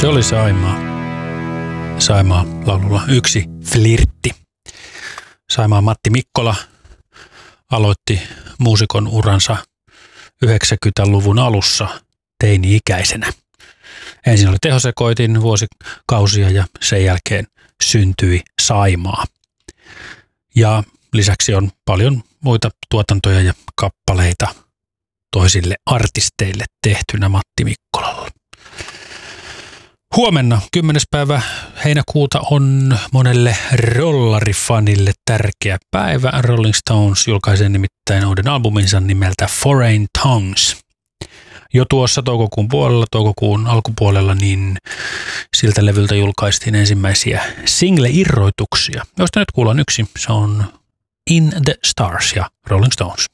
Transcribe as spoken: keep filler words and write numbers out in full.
Se oli Saimaa. Saimaa laululla yksi flirtti. Saimaa Matti Mikkola aloitti muusikon uransa yhdeksänkymmentäluvun alussa teini-ikäisenä. Ensin oli tehosekoitin vuosikausia ja sen jälkeen syntyi Saimaa. Ja lisäksi on paljon muita tuotantoja ja kappaleita toisille artisteille tehtynä Matti Mikkolalla. Huomenna kymmenes päivä heinäkuuta on monelle rollarifanille tärkeä päivä. Rolling Stones julkaisee nimittäin uuden albuminsa nimeltä Foreign Tongues. Jo tuossa toukokuun puolella, toukokuun alkupuolella, niin siltä levyltä julkaistiin ensimmäisiä single-irroituksia, joista nyt kuullaan yksi. Se on In the Stars ja Rolling Stones.